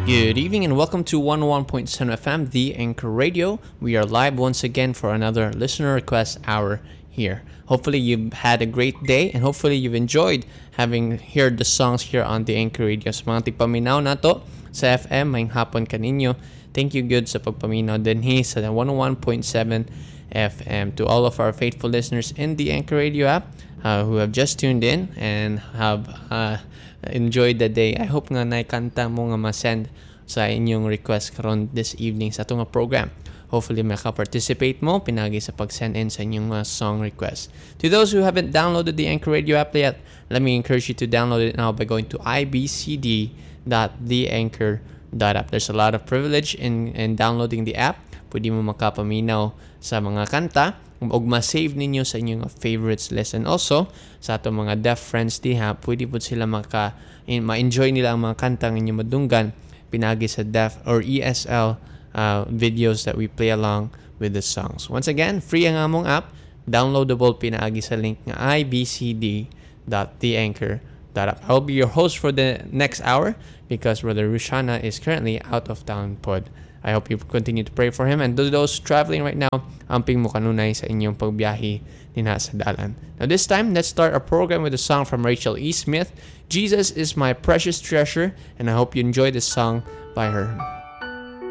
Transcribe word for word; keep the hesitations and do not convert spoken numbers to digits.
Good evening and welcome to one oh one point seven F M, The Anchor Radio. We are live once again for another listener request hour here. Hopefully you've had a great day and hopefully you've enjoyed having heard the songs here on The Anchor Radio. Sa mga tigpaminaw na to sa F M, maying hapon kaninyo. Thank you good sa pagpaminaw din hi sa one oh one point seven F M. To all of our faithful listeners in the Anchor Radio app uh, who have just tuned in and have uh, enjoyed the day. I hope nga naikanta mo nga ma-send sa inyong request karon this evening sa itong program. Hopefully maka-participate mo pinagi sa pag-send in sa inyong uh, song request. To those who haven't downloaded the Anchor Radio app yet, let me encourage you to download it now by going to i b c d dot the anchor dot app. There's a lot of privilege in, in downloading the app. Pwede mo makapaminaw sa mga kanta ug ma-save ninyo sa inyong favorites list. And also, sa ato mga deaf friends diha, pwede po sila maka, in, ma-enjoy nila ang mga kanta ng inyong madunggan pinagi sa deaf or E S L uh, videos that we play along with the songs. Once again, free ang among app, downloadable pinagi sa link nga i b c d dot the anchor dot app. I'll be your host for the next hour because Brother Rushana is currently out of town pod. I hope you continue to pray for him. And to those traveling right now, amping mo kanunay sa inyong pagbiyahe nina sa dalan. Now this time, let's start our program with a song from Rachel E. Smith. Jesus is my precious treasure. And I hope you enjoy this song by her.